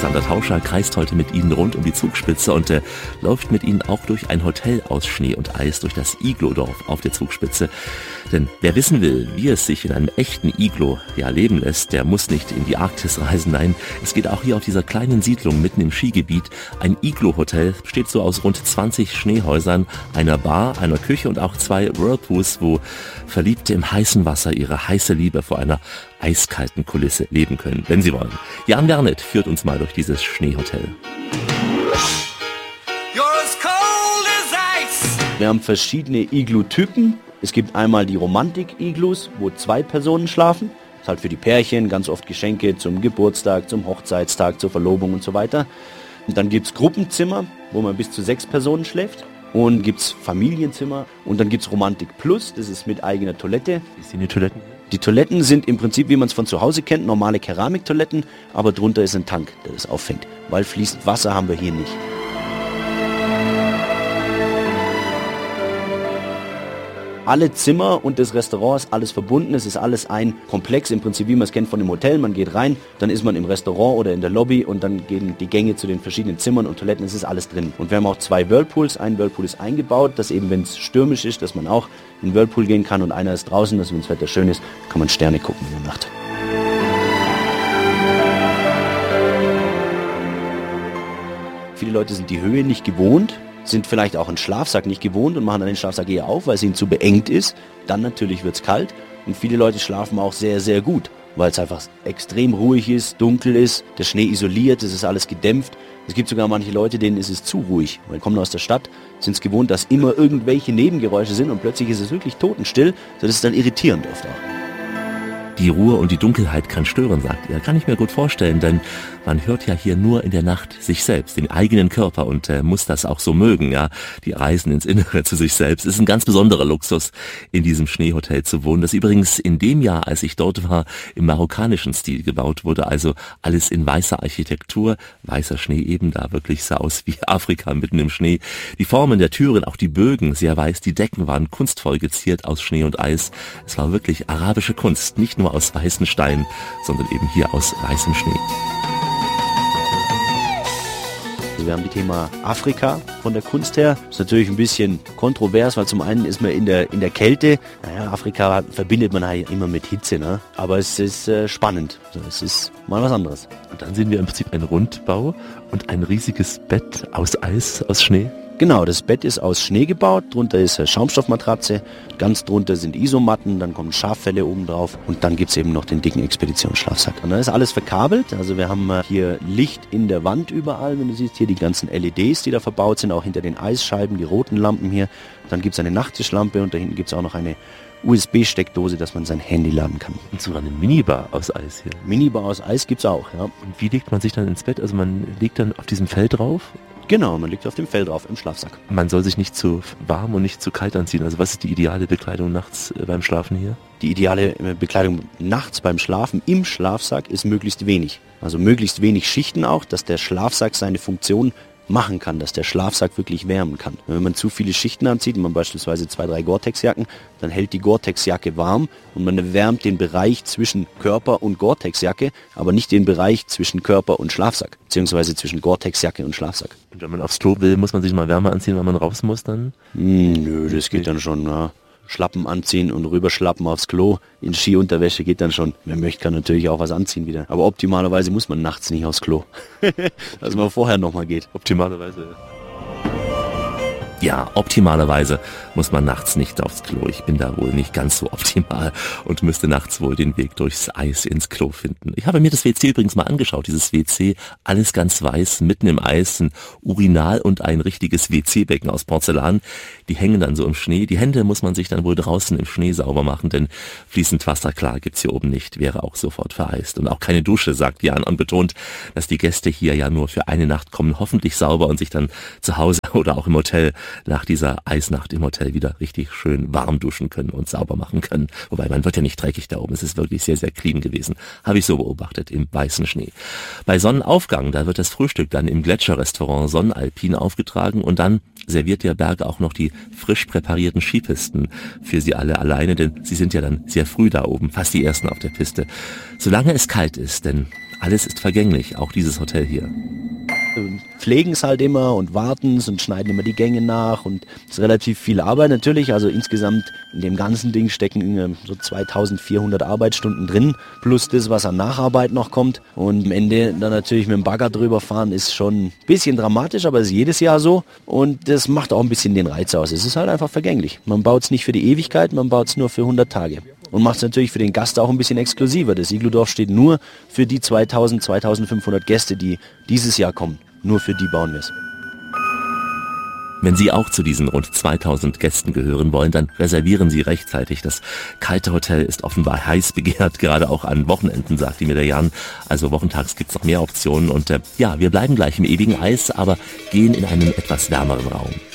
Alexander Tauscher kreist heute mit Ihnen rund um die Zugspitze und läuft mit Ihnen auch durch ein Hotel aus Schnee und Eis, durch das Iglo-Dorf auf der Zugspitze. Denn wer wissen will, wie es sich in einem echten Iglo leben lässt, der muss nicht in die Arktis reisen. Nein, es geht auch hier auf dieser kleinen Siedlung mitten im Skigebiet. Ein Iglo-Hotel besteht so aus rund 20 Schneehäusern, einer Bar, einer Küche und auch 2 Whirlpools, wo Verliebte im heißen Wasser ihre heiße Liebe vor einer eiskalten Kulisse leben können, wenn sie wollen. Jan Wernet führt uns mal durch dieses Schneehotel. Wir haben verschiedene Iglu-Typen. Es gibt einmal die Romantik-Iglus, wo 2 Personen schlafen. Das ist halt für die Pärchen, ganz oft Geschenke zum Geburtstag, zum Hochzeitstag, zur Verlobung und so weiter. Und dann gibt es Gruppenzimmer, wo man bis zu 6 Personen schläft. Und gibt es Familienzimmer. Und dann gibt es Romantik Plus, das ist mit eigener Toilette. Wie sind die Toiletten? Die Toiletten sind im Prinzip, wie man es von zu Hause kennt, normale Keramiktoiletten, aber drunter ist ein Tank, der das auffängt. Weil fließend Wasser haben wir hier nicht. Alle Zimmer und das Restaurant ist alles verbunden, es ist alles ein Komplex, im Prinzip wie man es kennt von dem Hotel. Man geht rein, dann ist man im Restaurant oder in der Lobby und dann gehen die Gänge zu den verschiedenen Zimmern und Toiletten, es ist alles drin. Und wir haben auch 2 Whirlpools, ein Whirlpool ist eingebaut, dass eben, wenn es stürmisch ist, dass man auch in den Whirlpool gehen kann und einer ist draußen, dass wenn das Wetter schön ist, kann man Sterne gucken in der Nacht. Viele Leute sind die Höhe nicht gewohnt, sind vielleicht auch einen Schlafsack nicht gewohnt und machen dann den Schlafsack eher auf, weil es ihnen zu beengt ist. Dann natürlich wird es kalt und viele Leute schlafen auch sehr, sehr gut, weil es einfach extrem ruhig ist, dunkel ist, der Schnee isoliert, es ist alles gedämpft. Es gibt sogar manche Leute, denen ist es zu ruhig, weil die kommen aus der Stadt, sind es gewohnt, dass immer irgendwelche Nebengeräusche sind und plötzlich ist es wirklich totenstill. Das ist dann irritierend oft auch. Die Ruhe und die Dunkelheit kann stören, sagt er. Kann ich mir gut vorstellen, denn man hört ja hier nur in der Nacht sich selbst, den eigenen Körper und muss das auch so mögen, ja. Die Reisen ins Innere zu sich selbst. Es ist ein ganz besonderer Luxus, in diesem Schneehotel zu wohnen, das übrigens in dem Jahr, als ich dort war, im marokkanischen Stil gebaut wurde, also alles in weißer Architektur, weißer Schnee eben, da wirklich sah aus wie Afrika mitten im Schnee. Die Formen der Türen, auch die Bögen, sehr weiß, die Decken waren kunstvoll geziert aus Schnee und Eis. Es war wirklich arabische Kunst, nicht nur aus weißen Steinen, sondern eben hier aus weißem Schnee. Wir haben das Thema Afrika von der Kunst her. Das ist natürlich ein bisschen kontrovers, weil zum einen ist man in der Kälte. Naja, Afrika verbindet man halt immer mit Hitze, ne? Aber es ist spannend. Also es ist mal was anderes. Und dann sehen wir im Prinzip einen Rundbau und ein riesiges Bett aus Eis, aus Schnee. Genau, das Bett ist aus Schnee gebaut, drunter ist eine Schaumstoffmatratze, ganz drunter sind Isomatten, dann kommen Schaffelle oben drauf und dann gibt es eben noch den dicken Expeditionsschlafsack. Und dann ist alles verkabelt, also wir haben hier Licht in der Wand überall, wenn du siehst, hier die ganzen LEDs, die da verbaut sind, auch hinter den Eisscheiben, die roten Lampen hier. Dann gibt es eine Nachttischlampe und da hinten gibt es auch noch eine USB-Steckdose, dass man sein Handy laden kann. Und sogar eine Minibar aus Eis hier. Minibar aus Eis gibt's auch, ja. Und wie legt man sich dann ins Bett? Also man liegt dann auf diesem Fell drauf? Genau, man liegt auf dem Fell drauf, im Schlafsack. Man soll sich nicht zu warm und nicht zu kalt anziehen. Also was ist die ideale Bekleidung nachts beim Schlafen hier? Die ideale Bekleidung nachts beim Schlafen im Schlafsack ist möglichst wenig. Also möglichst wenig Schichten auch, dass der Schlafsack seine Funktion machen kann, dass der Schlafsack wirklich wärmen kann. Wenn man zu viele Schichten anzieht, man beispielsweise 2, 3 Gore-Tex-Jacken, dann hält die Gore-Tex-Jacke warm und man wärmt den Bereich zwischen Körper und Gore-Tex-Jacke, aber nicht den Bereich zwischen Körper und Schlafsack, beziehungsweise zwischen Gore-Tex-Jacke und Schlafsack. Und wenn man aufs Klo will, muss man sich mal wärmer anziehen, wenn man raus muss dann? Nö, das geht dann schon, ja. Schlappen anziehen und rüberschlappen aufs Klo. In Skiunterwäsche geht dann schon. Wer möchte, kann natürlich auch was anziehen wieder. Aber optimalerweise muss man nachts nicht aufs Klo. Dass man vorher nochmal geht. Optimalerweise. Ja, optimalerweise muss man nachts nicht aufs Klo. Ich bin da wohl nicht ganz so optimal und müsste nachts wohl den Weg durchs Eis ins Klo finden. Ich habe mir das WC übrigens mal angeschaut, dieses WC, alles ganz weiß, mitten im Eis, ein Urinal und ein richtiges WC-Becken aus Porzellan. Die hängen dann so im Schnee. Die Hände muss man sich dann wohl draußen im Schnee sauber machen, denn fließend Wasser, klar, gibt's hier oben nicht, wäre auch sofort vereist. Und auch keine Dusche, sagt Jan und betont, dass die Gäste hier ja nur für eine Nacht kommen, hoffentlich sauber und sich dann zu Hause oder auch im Hotel nach dieser Eisnacht im Hotel wieder richtig schön warm duschen können und sauber machen können. Wobei, man wird ja nicht dreckig da oben. Es ist wirklich sehr, sehr clean gewesen. Habe ich so beobachtet im weißen Schnee. Bei Sonnenaufgang, da wird das Frühstück dann im Gletscherrestaurant Sonnenalpin aufgetragen und dann serviert der Berg auch noch die frisch präparierten Skipisten für sie alle alleine, denn sie sind ja dann sehr früh da oben, fast die ersten auf der Piste. Solange es kalt ist, denn alles ist vergänglich, auch dieses Hotel hier. Pflegen es halt immer und warten es und schneiden immer die Gänge nach und es ist relativ viel Arbeit natürlich, also insgesamt in dem ganzen Ding stecken so 2400 Arbeitsstunden drin, plus das, was an Nacharbeit noch kommt und am Ende dann natürlich mit dem Bagger drüber fahren ist schon ein bisschen dramatisch, aber es ist jedes Jahr so und das macht auch ein bisschen den Reiz aus. Es ist halt einfach vergänglich. Man baut es nicht für die Ewigkeit, man baut es nur für 100 Tage. Und macht es natürlich für den Gast auch ein bisschen exklusiver. Das Igludorf steht nur für die 2000, 2500 Gäste, die dieses Jahr kommen. Nur für die bauen wir es. Wenn Sie auch zu diesen rund 2000 Gästen gehören wollen, dann reservieren Sie rechtzeitig. Das kalte Hotel ist offenbar heiß begehrt, gerade auch an Wochenenden, sagte mir der Jan. Also wochentags gibt's noch mehr Optionen und ja, wir bleiben gleich im ewigen Eis, aber gehen in einen etwas wärmeren Raum.